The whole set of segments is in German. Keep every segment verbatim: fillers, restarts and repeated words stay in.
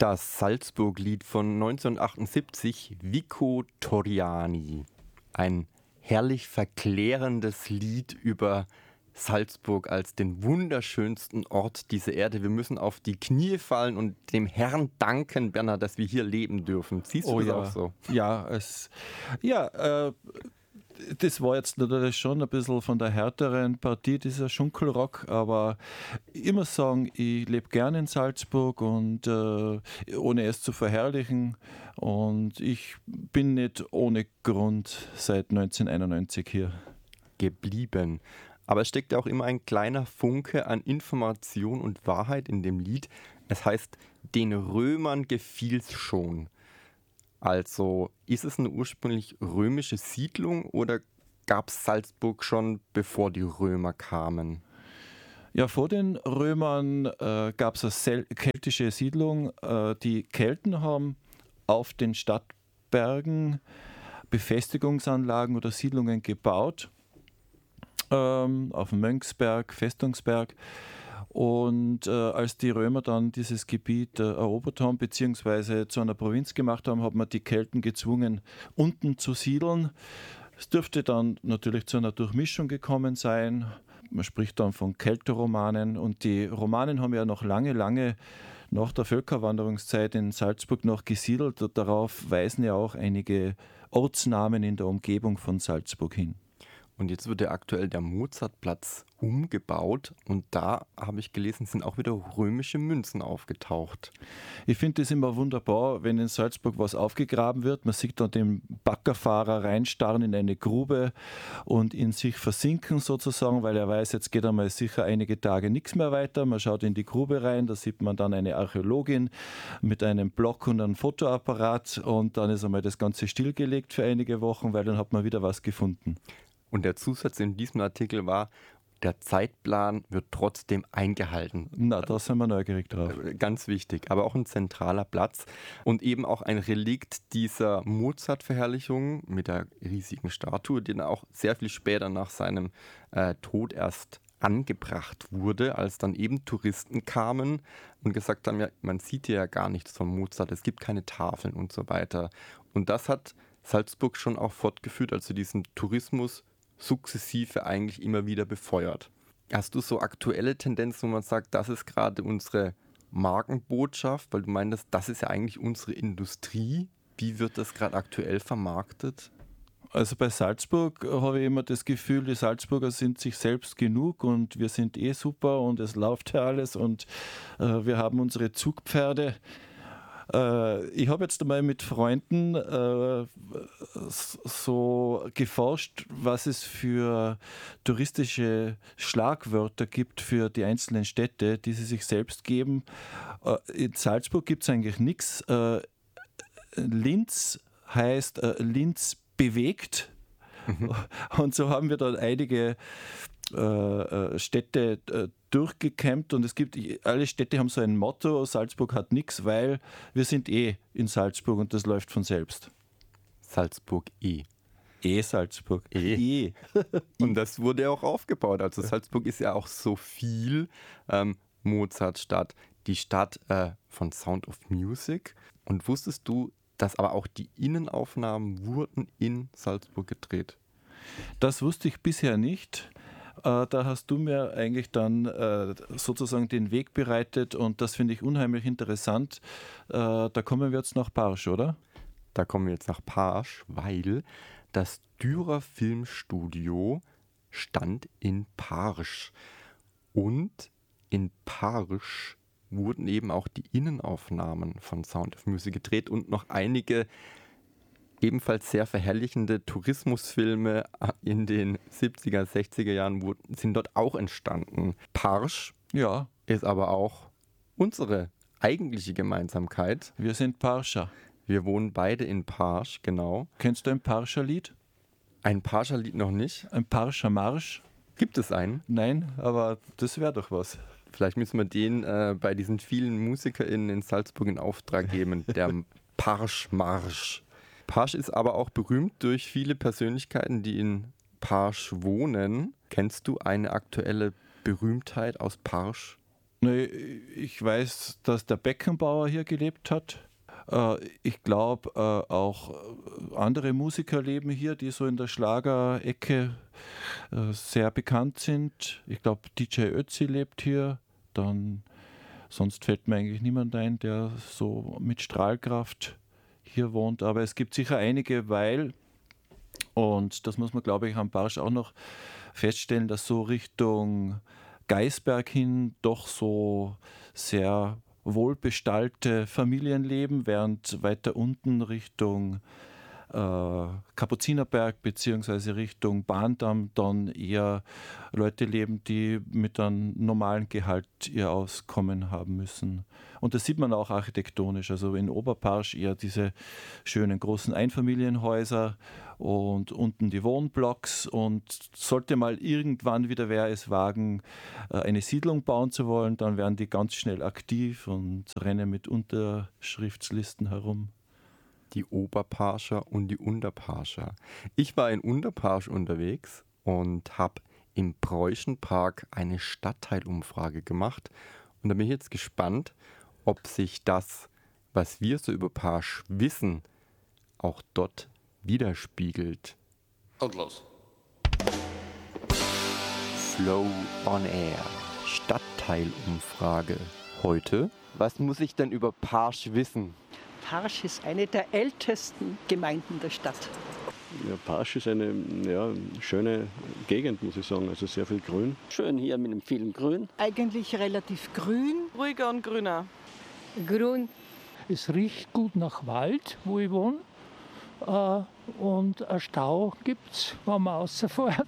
Das Salzburg-Lied von neunzehnhundertachtundsiebzig, Vico Torriani. Ein herrlich verklärendes Lied über Salzburg als den wunderschönsten Ort dieser Erde. Wir müssen auf die Knie fallen und dem Herrn danken, Bernhard, dass wir hier leben dürfen. Siehst du oh das ja. auch so? Ja, es, ja äh, das war jetzt natürlich schon ein bisschen von der härteren Partie, dieser Schunkelrock, aber ich muss sagen, ich lebe gerne in Salzburg und äh, ohne es zu verherrlichen, und ich bin nicht ohne Grund seit neunzehnhunderteinundneunzig hier Geblieben. Aber es steckt ja auch immer ein kleiner Funke an Information und Wahrheit in dem Lied. Es heißt, den Römern gefiel's schon. Also ist es eine ursprünglich römische Siedlung oder gab es Salzburg schon, bevor die Römer kamen? Ja, vor den Römern äh, gab es eine sel- keltische Siedlung. Äh, die Kelten haben auf den Stadtbergen Befestigungsanlagen oder Siedlungen gebaut. Ähm, auf dem Mönchsberg, Festungsberg. Und äh, als die Römer dann dieses Gebiet äh, erobert haben, beziehungsweise zu einer Provinz gemacht haben, hat man die Kelten gezwungen, unten zu siedeln. Es dürfte dann natürlich zu einer Durchmischung gekommen sein. Man spricht dann von Keltoromanen. Und die Romanen haben ja noch lange, lange nach der Völkerwanderungszeit in Salzburg noch gesiedelt. Und darauf weisen ja auch einige Ortsnamen in der Umgebung von Salzburg hin. Und jetzt wird ja aktuell der Mozartplatz umgebaut und da, habe ich gelesen, sind auch wieder römische Münzen aufgetaucht. Ich finde es immer wunderbar, wenn in Salzburg was aufgegraben wird. Man sieht dann den Baggerfahrer reinstarren in eine Grube und in sich versinken sozusagen, weil er weiß, jetzt geht einmal sicher einige Tage nichts mehr weiter. Man schaut in die Grube rein, da sieht man dann eine Archäologin mit einem Block und einem Fotoapparat und dann ist einmal das Ganze stillgelegt für einige Wochen, weil dann hat man wieder was gefunden. Und der Zusatz in diesem Artikel war, der Zeitplan wird trotzdem eingehalten. Na, da sind wir neugierig drauf. Ganz wichtig, aber auch ein zentraler Platz und eben auch ein Relikt dieser Mozart-Verherrlichung mit der riesigen Statue, die dann auch sehr viel später nach seinem äh, Tod erst angebracht wurde, als dann eben Touristen kamen und gesagt haben, ja, man sieht hier ja gar nichts von Mozart, es gibt keine Tafeln und so weiter. Und das hat Salzburg schon auch fortgeführt, also diesen Tourismus sukzessive eigentlich immer wieder befeuert. Hast du so aktuelle Tendenzen, wo man sagt, das ist gerade unsere Markenbotschaft, weil du meintest, das ist ja eigentlich unsere Industrie. Wie wird das gerade aktuell vermarktet? Also bei Salzburg habe ich immer das Gefühl, die Salzburger sind sich selbst genug und wir sind eh super und es läuft ja alles und äh, wir haben unsere Zugpferde. Äh, ich habe jetzt einmal mit Freunden äh, so geforscht, was es für touristische Schlagwörter gibt für die einzelnen Städte, die sie sich selbst geben. Äh, in Salzburg gibt es eigentlich nichts. Äh, Linz heißt äh, Linz bewegt. Mhm. Und so haben wir dann einige äh, Städte äh, durchgekämmt und es gibt, alle Städte haben so ein Motto, Salzburg hat nichts, weil wir sind eh in Salzburg und das läuft von selbst. Salzburg eh. Eh Salzburg. Eh. eh. Und das wurde auch aufgebaut. Also Salzburg ist ja auch so viel ähm, Mozartstadt, die Stadt äh, von Sound of Music. Und wusstest du, dass aber auch die Innenaufnahmen wurden in Salzburg gedreht? Das wusste ich bisher nicht. Äh, da hast du mir eigentlich dann äh, sozusagen den Weg bereitet und das finde ich unheimlich interessant. Äh, da kommen wir jetzt nach Parsch, oder? Da kommen wir jetzt nach Parsch, weil das Dürer Filmstudio stand in Parsch. Und in Parsch wurden eben auch die Innenaufnahmen von Sound of Music gedreht und noch einige ebenfalls sehr verherrlichende Tourismusfilme in den siebziger, sechziger Jahren wurden, sind dort auch entstanden. Parsch ja. ist aber auch unsere eigentliche Gemeinsamkeit. Wir sind Parscher. Wir wohnen beide in Parsch, genau. Kennst du ein Parscher Lied? Ein Parscher Lied noch nicht. Ein Parscher Marsch? Gibt es einen? Nein, aber das wäre doch was. Vielleicht müssen wir den äh, bei diesen vielen MusikerInnen in Salzburg in Auftrag geben. Der Parschmarsch. Parsch ist aber auch berühmt durch viele Persönlichkeiten, die in Parsch wohnen. Kennst du eine aktuelle Berühmtheit aus Parsch? Nee, ich weiß, dass der Beckenbauer hier gelebt hat. Ich glaube, auch andere Musiker leben hier, die so in der Schlagerecke sehr bekannt sind. Ich glaube, D J Ötzi lebt hier. Dann, sonst fällt mir eigentlich niemand ein, der so mit Strahlkraft hier wohnt. Aber es gibt sicher einige, weil, und das muss man, glaube ich, am Barsch auch noch feststellen, dass so Richtung Gaisberg hin doch so sehr wohlbestallte Familien leben, während weiter unten Richtung äh, Kapuzinerberg bzw. Richtung Bahndamm dann eher Leute leben, die mit einem normalen Gehalt ihr Auskommen haben müssen. Und das sieht man auch architektonisch. Also in Oberparsch eher diese schönen großen Einfamilienhäuser und unten die Wohnblocks. Und sollte mal irgendwann wieder wer es wagen, eine Siedlung bauen zu wollen, dann werden die ganz schnell aktiv und rennen mit Unterschriftslisten herum. Die Oberparscher und die Unterparscher. Ich war in Unterparsch unterwegs und habe im Preußenpark eine Stadtteilumfrage gemacht. Und da bin ich jetzt gespannt, ob sich das, was wir so über Parsch wissen, auch dort widerspiegelt. Und los. Flow on Air. Stadtteilumfrage. Heute, was muss ich denn über Parsch wissen? Parsch ist eine der ältesten Gemeinden der Stadt. Ja, Parsch ist eine ja, schöne Gegend, muss ich sagen. Also sehr viel Grün. Schön hier mit dem vielen Grün. Eigentlich relativ grün. Ruhiger und grüner. Grün. Es riecht gut nach Wald, wo ich wohne. Und einen Stau gibt es, wenn man rausfährt.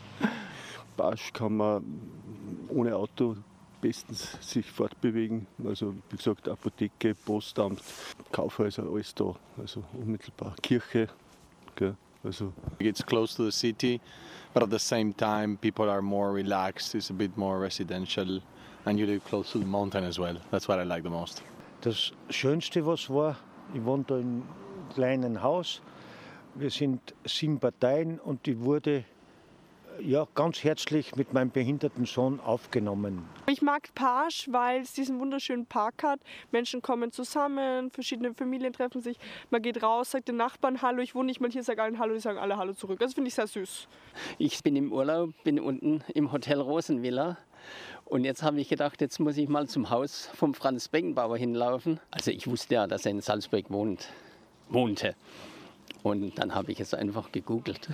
Parsch kann man ohne Auto bestens sich fortbewegen. Also wie gesagt, Apotheke, Postamt, Kaufhäuser, alles da. Also unmittelbar Kirche. Gell? Also It's close to the city, but at the same time people are more relaxed. It's a bit more residential and you live close to the mountain as well. That's what I like the most. Das Schönste, was war, ich wohne da in einem kleinen Haus. Wir sind sieben Parteien und ich wurde ja, ganz herzlich mit meinem behinderten Sohn aufgenommen. Ich mag Parsch, weil es diesen wunderschönen Park hat. Menschen kommen zusammen, verschiedene Familien treffen sich. Man geht raus, sagt den Nachbarn Hallo. Ich wohne nicht mal hier, sage allen Hallo, die sagen alle Hallo zurück. Das finde ich sehr süß. Ich bin im Urlaub, bin unten im Hotel Rosenvilla. Und jetzt habe ich gedacht, jetzt muss ich mal zum Haus vom Franz Beckenbauer hinlaufen. Also ich wusste ja, dass er in Salzburg wohnt, wohnte. Und dann habe ich es einfach gegoogelt,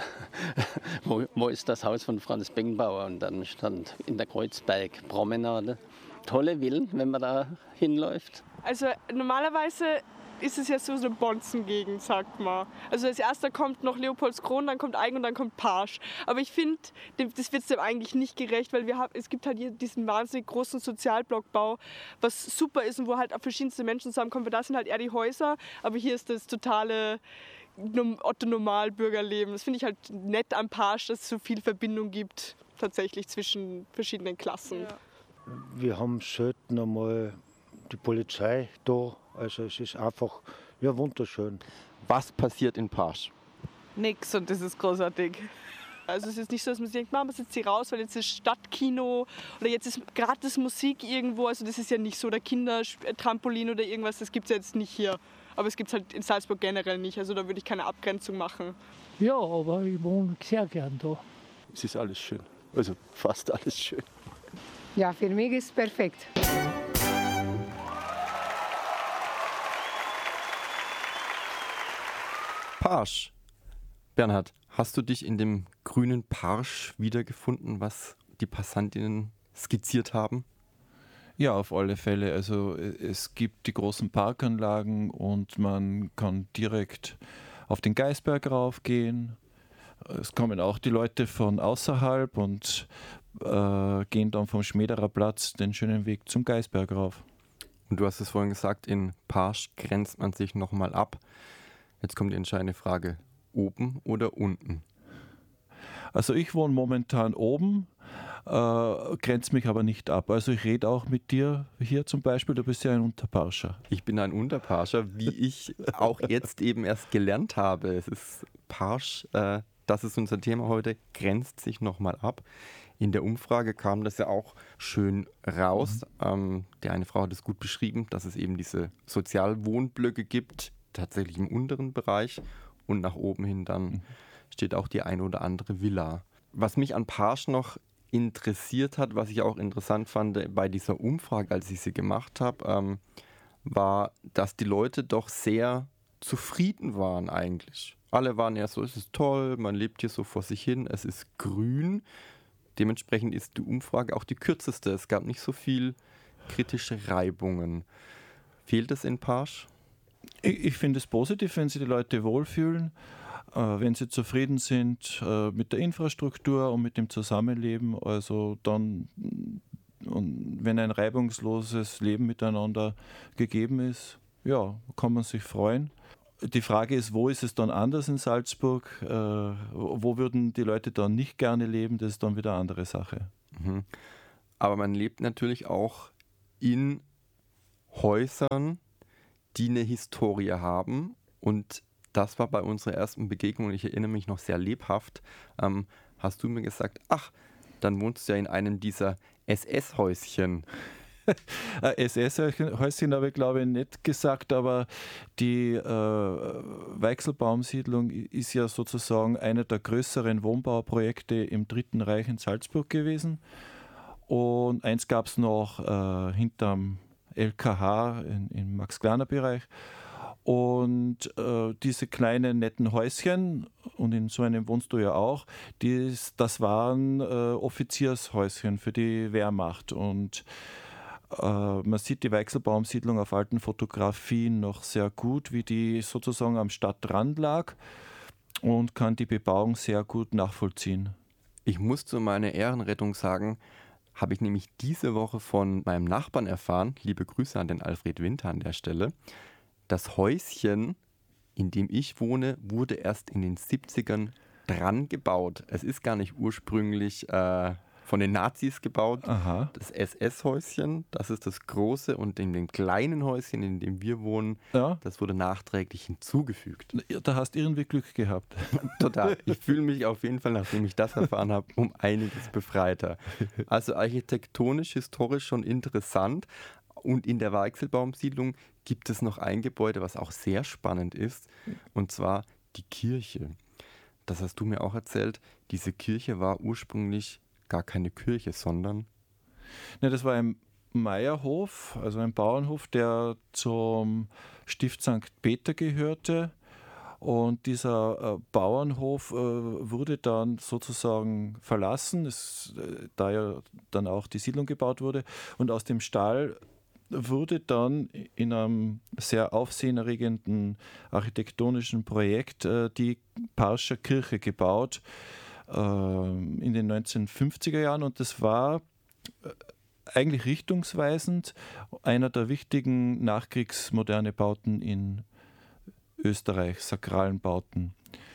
wo, wo ist das Haus von Franz Beckenbauer? Und dann stand in der Kreuzberg-Promenade. Tolle Villen, wenn man da hinläuft. Also normalerweise ist es ja so eine Bonzengegend, sagt man. Also als erster kommt noch Leopoldskron, dann kommt Aigen und dann kommt Parsch. Aber ich finde, das wird dem eigentlich nicht gerecht, weil wir haben, es gibt halt hier diesen wahnsinnig großen Sozialblockbau, was super ist und wo halt verschiedenste Menschen zusammenkommen. Weil da sind halt eher die Häuser, aber hier ist das totale Otto-Normalbürgerleben. Das finde ich halt nett am Parsch, dass es so viel Verbindung gibt tatsächlich zwischen verschiedenen Klassen. Ja. Wir haben selten einmal die Polizei da. Also es ist einfach ja, wunderschön. Was passiert in Parsch? Nix und das ist großartig. Also es ist nicht so, dass man sich denkt, machen wir jetzt hier raus, weil jetzt ist Stadtkino oder jetzt ist gratis Musik irgendwo. Also das ist ja nicht so, oder Kindertrampolin oder irgendwas, das gibt es ja jetzt nicht hier. Aber es gibt es halt in Salzburg generell nicht, also da würde ich keine Abgrenzung machen. Ja, aber ich wohne sehr gern da. Es ist alles schön, also fast alles schön. Ja, für mich ist es perfekt. Parsch. Bernhard, hast du dich in dem grünen Parsch wiedergefunden, was die Passantinnen skizziert haben? Ja, auf alle Fälle. Also es gibt die großen Parkanlagen und man kann direkt auf den Gaisberg raufgehen. Es kommen auch die Leute von außerhalb und äh, gehen dann vom Schmederer Platz den schönen Weg zum Gaisberg rauf. Und du hast es vorhin gesagt, in Parsch grenzt man sich nochmal ab. Jetzt kommt die entscheidende Frage, oben oder unten? Also ich wohne momentan oben, äh, grenzt mich aber nicht ab. Also ich rede auch mit dir hier zum Beispiel, du bist ja ein Unterparscher. Ich bin ein Unterparscher, wie ich auch jetzt eben erst gelernt habe. Es ist Parsch, äh, das ist unser Thema heute, grenzt sich nochmal ab. In der Umfrage kam das ja auch schön raus. Mhm. Ähm, die eine Frau hat es gut beschrieben, dass es eben diese Sozialwohnblöcke gibt, tatsächlich im unteren Bereich. Und nach oben hin dann mhm. steht auch die eine oder andere Villa. Was mich an Parsch noch interessiert hat, was ich auch interessant fand bei dieser Umfrage, als ich sie gemacht habe, ähm, war, dass die Leute doch sehr zufrieden waren eigentlich. Alle waren ja so, es ist toll, man lebt hier so vor sich hin, es ist grün. Dementsprechend ist die Umfrage auch die kürzeste. Es gab nicht so viel kritische Reibungen. Fehlt es in Parsch? Ich, ich finde es positiv, wenn sich die Leute wohlfühlen, äh, wenn sie zufrieden sind äh, mit der Infrastruktur und mit dem Zusammenleben. Also dann, und wenn ein reibungsloses Leben miteinander gegeben ist, ja, kann man sich freuen. Die Frage ist, wo ist es dann anders in Salzburg? Äh, wo würden die Leute dann nicht gerne leben? Das ist dann wieder eine andere Sache. Mhm. Aber man lebt natürlich auch in Häusern, die eine Historie haben. Und das war bei unserer ersten Begegnung, und ich erinnere mich noch sehr lebhaft, ähm, hast du mir gesagt, ach, dann wohnst du ja in einem dieser S S-Häuschen. S S-Häuschen habe ich, glaube ich, nicht gesagt, aber die äh, Weichselbaum-Siedlung ist ja sozusagen einer der größeren Wohnbauprojekte im Dritten Reich in Salzburg gewesen. Und eins gab es noch äh, hinterm L K H in, im Max-Klarner-Bereich. Und äh, diese kleinen netten Häuschen, und in so einem wohnst du ja auch, dies, das waren äh, Offiziershäuschen für die Wehrmacht. Und äh, man sieht die Weichselbaum-Siedlung auf alten Fotografien noch sehr gut, wie die sozusagen am Stadtrand lag, und kann die Bebauung sehr gut nachvollziehen. Ich muss zu meiner Ehrenrettung sagen, habe ich nämlich diese Woche von meinem Nachbarn erfahren, liebe Grüße an den Alfred Winter an der Stelle, das Häuschen, in dem ich wohne, wurde erst in den siebzigern dran gebaut. Es ist gar nicht ursprünglich äh, von den Nazis gebaut. Aha. Das S S-Häuschen, das ist das große, und in dem kleinen Häuschen, in dem wir wohnen, ja. das wurde nachträglich hinzugefügt. Da hast du irgendwie Glück gehabt. Total. Ich fühle mich auf jeden Fall, nachdem ich das erfahren habe, um einiges befreiter. Also architektonisch, historisch schon interessant. Und in der Weichselbaum-Siedlung gibt es noch ein Gebäude, was auch sehr spannend ist, und zwar die Kirche. Das hast du mir auch erzählt. Diese Kirche war ursprünglich gar keine Kirche, sondern... Ja, das war ein Meierhof, also ein Bauernhof, der zum Stift Sankt Peter gehörte. Und dieser äh, Bauernhof äh, wurde dann sozusagen verlassen, es, äh, da ja dann auch die Siedlung gebaut wurde. Und aus dem Stall wurde dann in einem sehr aufsehenerregenden architektonischen Projekt äh, die Parscher Kirche gebaut äh, in den neunzehnhundertfünfziger Jahren. Und das war äh, eigentlich richtungsweisend einer der wichtigen nachkriegsmoderne Bauten in Österreich, sakralen Bauten.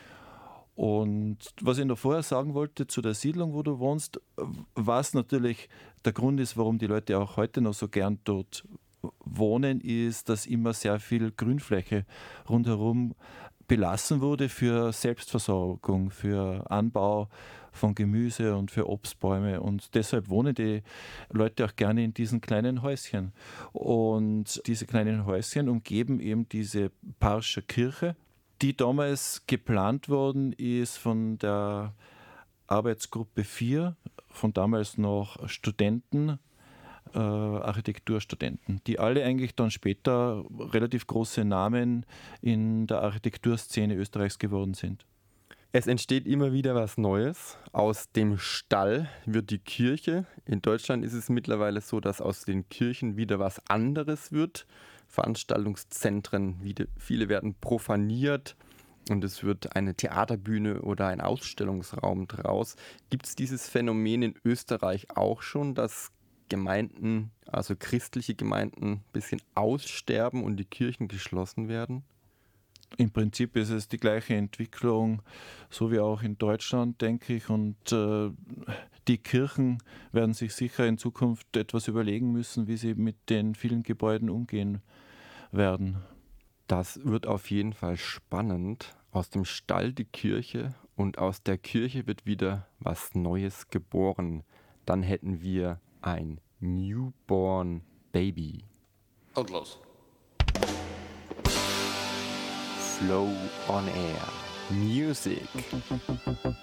Und was ich noch vorher sagen wollte zu der Siedlung, wo du wohnst, was natürlich der Grund ist, warum die Leute auch heute noch so gern dort wohnen, ist, dass immer sehr viel Grünfläche rundherum belassen wurde für Selbstversorgung, für Anbau von Gemüse und für Obstbäume. Und deshalb wohnen die Leute auch gerne in diesen kleinen Häuschen. Und diese kleinen Häuschen umgeben eben diese Parscher Kirche, die damals geplant worden ist von der Arbeitsgruppe vier, von damals noch Studenten, äh, Architekturstudenten, die alle eigentlich dann später relativ große Namen in der Architekturszene Österreichs geworden sind. Es entsteht immer wieder was Neues. Aus dem Stall wird die Kirche. In Deutschland ist es mittlerweile so, dass aus den Kirchen wieder was anderes wird. Veranstaltungszentren, wieder, viele werden profaniert und es wird eine Theaterbühne oder ein Ausstellungsraum draus. Gibt es dieses Phänomen in Österreich auch schon, dass Gemeinden, also christliche Gemeinden, ein bisschen aussterben und die Kirchen geschlossen werden? Im Prinzip ist es die gleiche Entwicklung, so wie auch in Deutschland, denke ich. Und äh, die Kirchen werden sich sicher in Zukunft etwas überlegen müssen, wie sie mit den vielen Gebäuden umgehen werden. Das wird auf jeden Fall spannend. Aus dem Stall die Kirche und aus der Kirche wird wieder was Neues geboren. Dann hätten wir ein Newborn Baby. Und los. Flow on Air. Music.